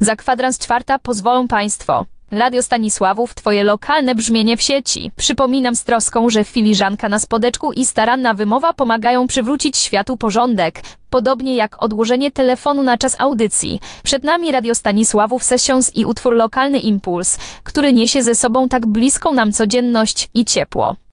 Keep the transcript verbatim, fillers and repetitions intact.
Za kwadrans czwarta pozwolą Państwo. Radio Stanisławów, Twoje lokalne brzmienie w sieci. Przypominam z troską, że filiżanka na spodeczku i staranna wymowa pomagają przywrócić światu porządek, podobnie jak odłożenie telefonu na czas audycji. Przed nami Radio Stanisławów Sessions i utwór Lokalny Impuls, który niesie ze sobą tak bliską nam codzienność i ciepło.